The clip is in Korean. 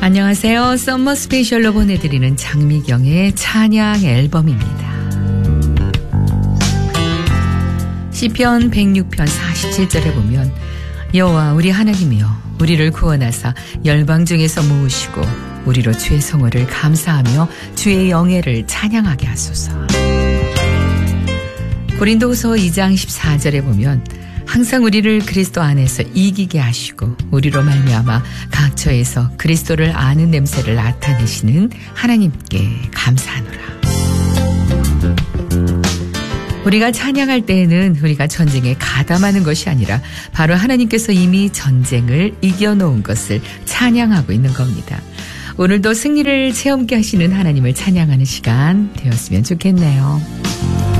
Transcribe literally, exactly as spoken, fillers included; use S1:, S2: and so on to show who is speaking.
S1: 안녕하세요. 썸머 스페셜로 보내드리는 장미경의 찬양 앨범입니다. 시편 백육 편 사십칠 절에 보면 여호와 우리 하나님이여 우리를 구원하사 열방 중에서 모으시고 우리로 주의 성호를 감사하며 주의 영예를 찬양하게 하소서. 고린도후서 이 장 십사 절에 보면 항상 우리를 그리스도 안에서 이기게 하시고 우리로 말미암아 각처에서 그리스도를 아는 냄새를 나타내시는 하나님께 감사하노라. 우리가 찬양할 때에는 우리가 전쟁에 가담하는 것이 아니라 바로 하나님께서 이미 전쟁을 이겨놓은 것을 찬양하고 있는 겁니다. 오늘도 승리를 체험케 하시는 하나님을 찬양하는 시간 되었으면 좋겠네요.